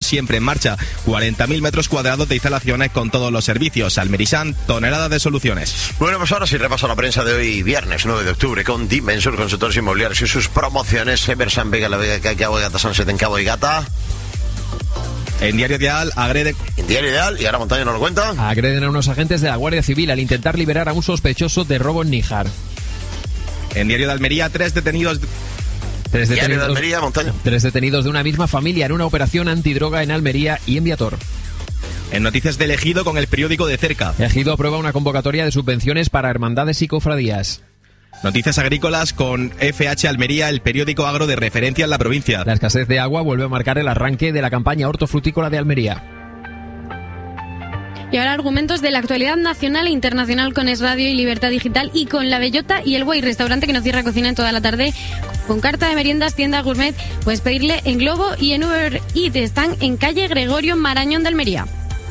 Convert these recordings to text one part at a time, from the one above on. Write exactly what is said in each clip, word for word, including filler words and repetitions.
siempre en marcha. cuarenta mil metros cuadrados de instalaciones con todos los servicios. Almerisan, toneladas de soluciones. Bueno, pues ahora sí repaso la prensa de hoy, viernes nueve de octubre, con Dimensur Consultores Inmobiliarios y sus promociones. Eversan, Vega, La Vega, Cabo y Gata, Sunset en Cabo y Gata. En Diario Ideal, agreden... En Diario Ideal, y ahora Montaño nos lo cuenta. Agreden a unos agentes de la Guardia Civil al intentar liberar a un sospechoso de robo en Níjar. En Diario de Almería, tres detenidos... Tres detenidos, Diario de Almería, Montaño. Tres detenidos de una misma familia en una operación antidroga en Almería y en Viator. En Noticias del Ejido, con el periódico de cerca. Ejido aprueba una convocatoria de subvenciones para hermandades y cofradías. Noticias agrícolas con F H Almería, el periódico agro de referencia en la provincia. La escasez de agua vuelve a marcar el arranque de la campaña hortofrutícola de Almería. Y ahora argumentos de la actualidad nacional e internacional con Es Radio y Libertad Digital y con La Bellota y el Buey, restaurante que no cierra cocina en toda la tarde. Con carta de meriendas, tienda gourmet, puedes pedirle en Globo y en Uber Eats. Están en calle Gregorio Marañón de Almería.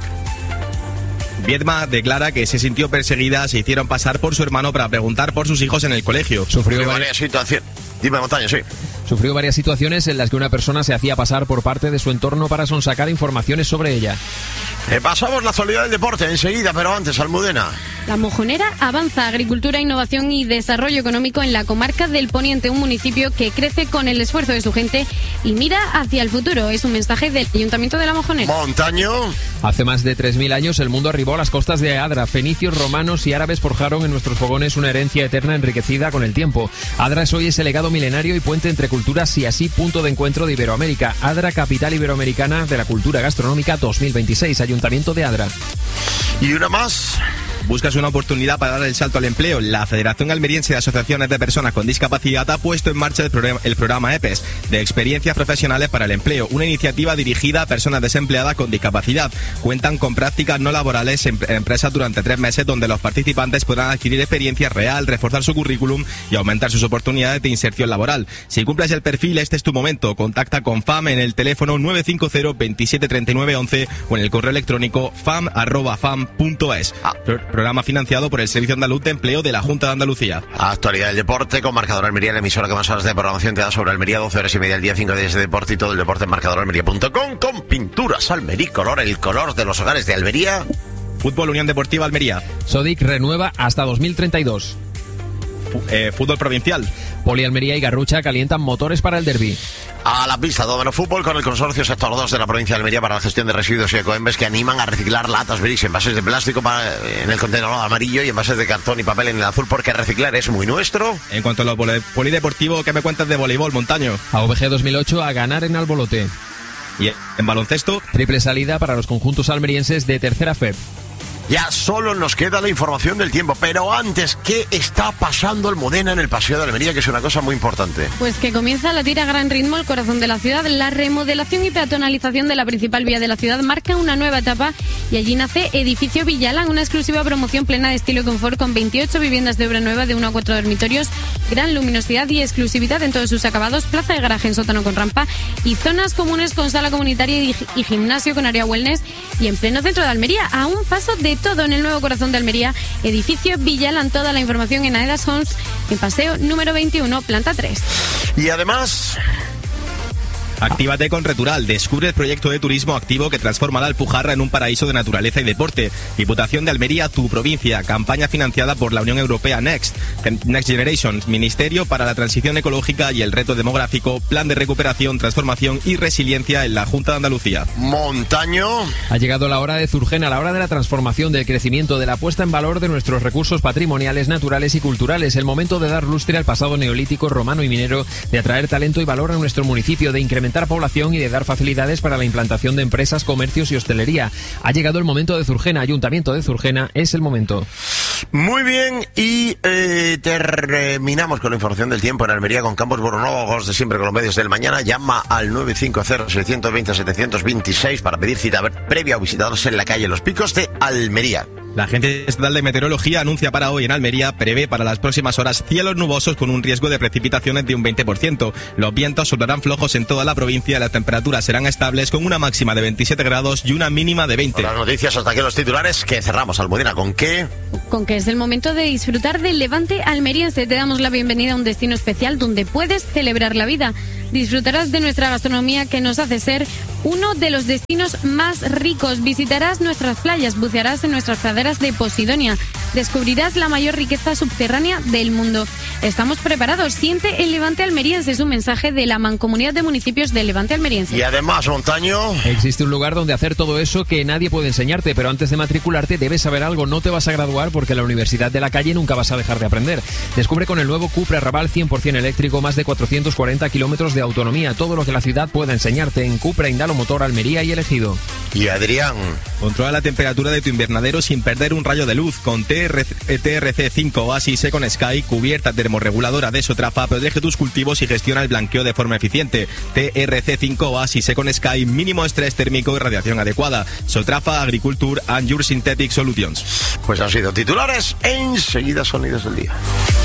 Viedma declara que se sintió perseguida, se hicieron pasar por su hermano para preguntar por sus hijos en el colegio. Sufrió varias situaciones. Dime, Montaño, sí. Sufrió varias situaciones en las que una persona se hacía pasar por parte de su entorno para sonsacar informaciones sobre ella. Eh, pasamos la actualidad del deporte enseguida, pero antes, Almudena. La Mojonera avanza agricultura, innovación y desarrollo económico en la comarca del Poniente, un municipio que crece con el esfuerzo de su gente y mira hacia el futuro. Es un mensaje del Ayuntamiento de La Mojonera. Montaño. Hace más de tres mil años el mundo arribó a las costas de Adra. Fenicios, romanos y árabes forjaron en nuestros fogones una herencia eterna enriquecida con el tiempo. Adra es hoy ese legado milenario y puente entre culturas y así punto de encuentro de Iberoamérica. Adra, capital iberoamericana de la cultura gastronómica dos mil veintiséis. Ayuntamiento de Adra. Y una más. ¿Buscas una oportunidad para dar el salto al empleo? La Federación Almeriense de Asociaciones de Personas con Discapacidad ha puesto en marcha el programa, el programa E P E S, de Experiencias Profesionales para el Empleo, una iniciativa dirigida a personas desempleadas con discapacidad. Cuentan con prácticas no laborales en empresas durante tres meses donde los participantes podrán adquirir experiencia real, reforzar su currículum y aumentar sus oportunidades de inserción laboral. Si cumples el perfil, este es tu momento. Contacta con F A M en el teléfono nueve cinco cero, veintisiete, treinta y nueve, once o en el correo electrónico fam arroba fam punto es. Ah. Programa financiado por el Servicio Andaluz de Empleo de la Junta de Andalucía. Actualidad del deporte con Marcador Almería, la emisora que más horas de programación te da sobre Almería, doce horas y media al día, cinco días de deporte y todo el deporte en marcador almería punto com, con Pinturas Almericolor, el color de los hogares de Almería. Fútbol Unión Deportiva Almería. Sodic renueva hasta dos mil treinta y dos. F- eh, fútbol provincial. Poli Almería y Garrucha calientan motores para el derbi. A la pista, todo menos fútbol con el consorcio sector dos de la provincia de Almería para la gestión de residuos y ecoembes que animan a reciclar latas, bricks, envases de plástico para, en el contenedor amarillo y envases de cartón y papel en el azul, porque reciclar es muy nuestro. En cuanto a lo poli- polideportivo, ¿qué me cuentas de voleibol, Montaño? A V G dos mil ocho a ganar en Albolote. Y en baloncesto, triple salida para los conjuntos almerienses de tercera F E P. Ya solo nos queda la información del tiempo, pero antes, ¿qué está pasando Almudena en el Paseo de Almería? Que es una cosa muy importante. Pues que comienza a latir a gran ritmo el corazón de la ciudad. La remodelación y peatonalización de la principal vía de la ciudad marca una nueva etapa y allí nace Edificio Villalán, una exclusiva promoción plena de estilo y confort con veintiocho viviendas de obra nueva de uno a cuatro dormitorios, gran luminosidad y exclusividad en todos sus acabados, plaza de garaje en sótano con rampa y zonas comunes con sala comunitaria y, y gimnasio con área wellness y en pleno centro de Almería, a un paso de todo en el nuevo corazón de Almería, Edificio Villalán. Toda la información en Aedas Homes, en paseo número veintiuno, planta tres. Y además... actívate con Retural. Descubre el proyecto de turismo activo que transforma la Alpujarra en un paraíso de naturaleza y deporte. Diputación de Almería, tu provincia. Campaña financiada por la Unión Europea Next. Next Generation. Ministerio para la Transición Ecológica y el Reto Demográfico. Plan de recuperación, transformación y resiliencia en la Junta de Andalucía. Montaño. Ha llegado la hora de Zurgena, la hora de la transformación, del crecimiento, de la puesta en valor de nuestros recursos patrimoniales, naturales y culturales. El momento de dar lustre al pasado neolítico, romano y minero, de atraer talento y valor a nuestro municipio, de incrementar población y de dar facilidades para la implantación de empresas, comercios y hostelería. Ha llegado el momento de Zurgena. Ayuntamiento de Zurgena, es el momento. Muy bien, y eh, terminamos con la información del tiempo en Almería con campos borronólogos de siempre con los medios del mañana. Llama al nueve cinco cero, seis dos cero, siete dos seis para pedir cita previa o visitados en la calle Los Picos de Almería. La Agencia Estatal de Meteorología anuncia para hoy en Almería, prevé para las próximas horas cielos nubosos con un riesgo de precipitaciones de un veinte por ciento. Los vientos soplarán flojos en toda la provincia, las temperaturas serán estables con una máxima de veintisiete grados y una mínima de veinte. Las noticias hasta aquí los titulares que cerramos. Almudena, ¿con qué? Con que es el momento de disfrutar del Levante almeriense. Te damos la bienvenida a un destino especial donde puedes celebrar la vida. disfrutarás de nuestra gastronomía que nos hace ser uno de los destinos más ricos. Visitarás nuestras playas, bucearás en nuestras praderas de Posidonia, descubrirás la mayor riqueza subterránea del mundo. Estamos preparados. Siente el Levante Almeriense. Es un mensaje de la Mancomunidad de Municipios del Levante Almeriense. Y además, Montaño, existe un lugar donde hacer todo eso que nadie puede enseñarte, pero antes de matricularte debes saber algo. No te vas a graduar porque en la Universidad de la Calle nunca vas a dejar de aprender. Descubre con el nuevo Cupra Raval cien por ciento eléctrico más de cuatrocientos cuarenta kilómetros de autonomía. Todo lo que la ciudad pueda enseñarte en Cupra Indalo Motor Almería y Elegido. Y Adrián, controla la temperatura de tu invernadero sin perder un rayo de luz con T R C cinco Oasis Second Sky, cubierta termorreguladora de Sotrafa. Protege tus cultivos y gestiona el blanqueo de forma eficiente. T R C cinco Oasis Second Sky, mínimo estrés térmico y radiación adecuada. Sotrafa Agriculture and Your Synthetic Solutions. Pues han sido titulares, enseguida sonidos del día.